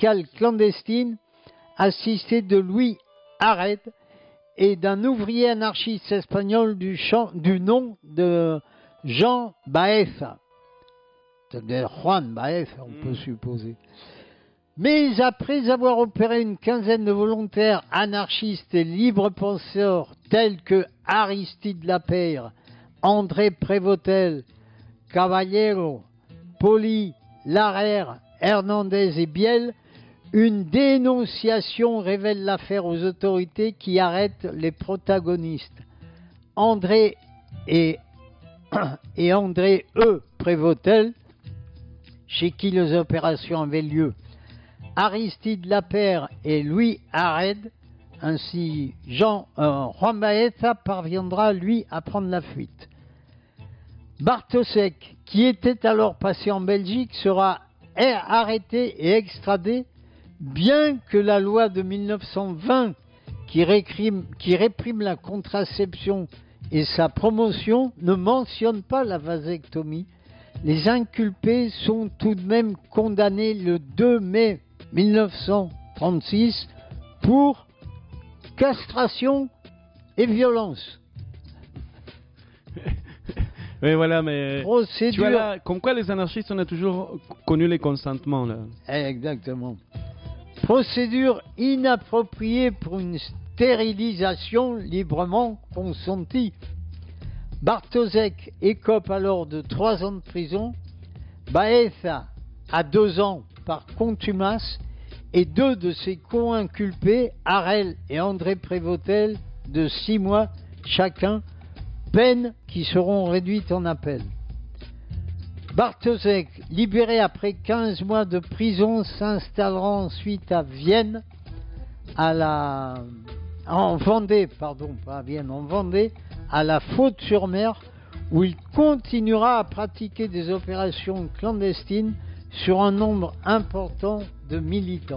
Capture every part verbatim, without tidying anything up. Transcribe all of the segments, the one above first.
syndicale clandestine assistée de Louis Arred et d'un ouvrier anarchiste espagnol du, champ, du nom de Jean Baeza. C'est-à-dire Juan Baeza, on mmh. peut supposer. Mais après avoir opéré une quinzaine de volontaires anarchistes et libres penseurs tels que Aristide Lapeyre, André Prévotel, Caballero, Poli, Larère, Hernandez et Biel, une dénonciation révèle l'affaire aux autorités qui arrêtent les protagonistes. André et, et André E. Prévotel, chez qui les opérations avaient lieu. Aristide Lapeyre et Louis Arred, ainsi Jean euh, Juan Baeza parviendra lui à prendre la fuite. Bartosek, qui était alors passé en Belgique, sera arrêté et extradé, bien que la loi de mille neuf cent vingt qui réprime, qui réprime la contraception et sa promotion ne mentionne pas la vasectomie. Les inculpés sont tout de même condamnés le deux mai mille neuf cent trente-six pour castration et violence. Oui, voilà, mais Procédure. Tu vois là, comme quoi les anarchistes, on a toujours connu les consentements là. Exactement. Procédure inappropriée pour une stérilisation librement consentie. Bartosek écope alors de trois ans de prison, Baeza à deux ans par contumace et deux de ses co-inculpés, Harel et André Prévotel, de six mois chacun, peines qui seront réduites en appel. Bartosek, libéré après quinze mois de prison, s'installera ensuite à Vienne, à la... en Vendée, pardon, pas à Vienne, en Vendée, à la Faute-sur-Mer, où il continuera à pratiquer des opérations clandestines sur un nombre important de militants.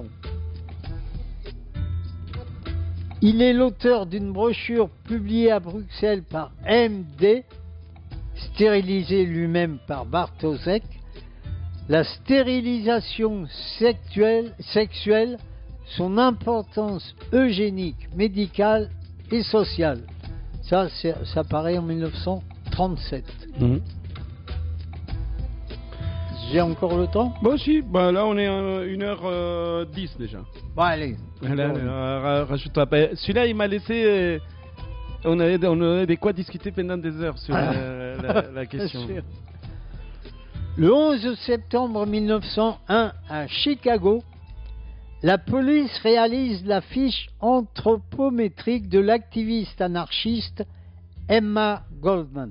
Il est l'auteur d'une brochure publiée à Bruxelles par M D, stérilisé lui-même par Bartosek, La stérilisation sexuelle, sexuelle, son importance eugénique, médicale et sociale. Ça, ça paraît en mille neuf cent trente-sept. Mmh. J'ai encore le temps? Bon, si, bah, là on est à une heure dix déjà. Bon, allez. Là, euh, rajoute-toi. Bah, celui-là, il m'a laissé. Euh, on, avait, on avait de quoi discuter pendant des heures sur ah. la, la, la question. Le onze septembre mille neuf cent un, à Chicago, la police réalise la fiche anthropométrique de l'activiste anarchiste Emma Goldman.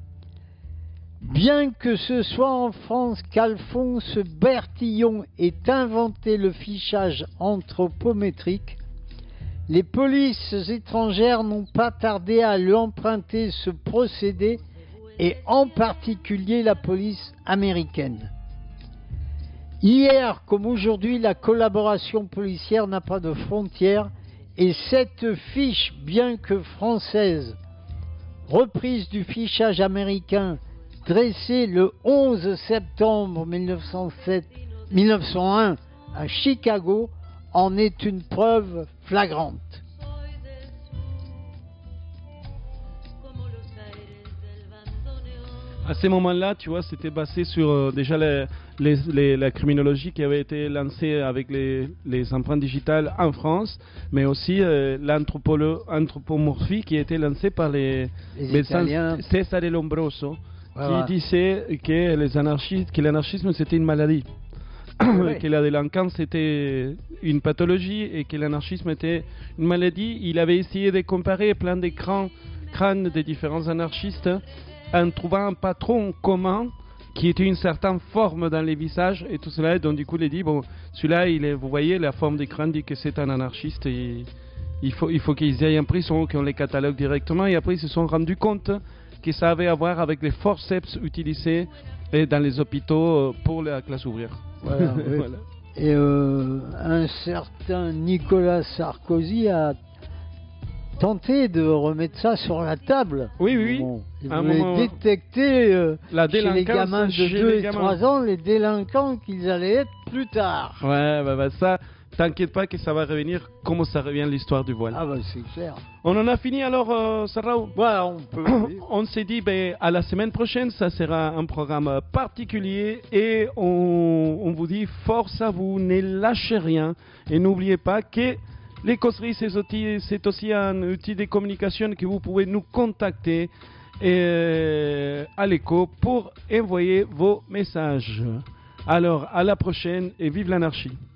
Bien que ce soit en France qu'Alphonse Bertillon ait inventé le fichage anthropométrique, les polices étrangères n'ont pas tardé à lui emprunter ce procédé, et en particulier la police américaine. Hier comme aujourd'hui, la collaboration policière n'a pas de frontières, et cette fiche, bien que française, reprise du fichage américain, dressé le onze septembre mille neuf cent sept, mille neuf cent un à Chicago, en est une preuve flagrante. À ces moments-là, tu vois, c'était basé sur euh, déjà les, les, les, la criminologie qui avait été lancée avec les, les empreintes digitales en France, mais aussi euh, l'anthropomorphie qui a été lancée par les, les Italiens. Cesare Lombroso, voilà. Qui disait que les anarchistes, que l'anarchisme c'était une maladie, oui. Que la délinquance était une pathologie et que l'anarchisme était une maladie. Il avait essayé de comparer plein de crânes, crânes des différents anarchistes en trouvant un patron commun qui était une certaine forme dans les visages et tout cela. Et donc du coup il a dit bon, celui-là, il est, vous voyez la forme des crânes dit que c'est un anarchiste et il faut, il faut qu'ils aillent en prison, qu'on les catalogue directement. Et après ils se sont rendus compte que ça avait à voir avec les forceps utilisés dans les hôpitaux pour la classe ouvrière. Voilà, oui. Voilà. Et euh, un certain Nicolas Sarkozy a tenté de remettre ça sur la table. Oui, oui, oui. Bon, ils À un voulaient moment- détecter euh, La chez les délinquance gamins de chez deux les et gamins. trois ans, les délinquants qu'ils allaient être plus tard. Ouais, bah, bah, ça, t'inquiète pas que ça va revenir comme ça revient l'histoire du voile. Ah bah c'est clair. On en a fini alors, euh, Sarah. Voilà, on peut. On s'est dit, ben, à la semaine prochaine, ça sera un programme particulier et on, on vous dit force à vous, ne lâchez rien et n'oubliez pas que les causeries, c'est aussi, c'est aussi un outil de communication que vous pouvez nous contacter et, à l'écho pour envoyer vos messages. Alors, à la prochaine et vive l'anarchie.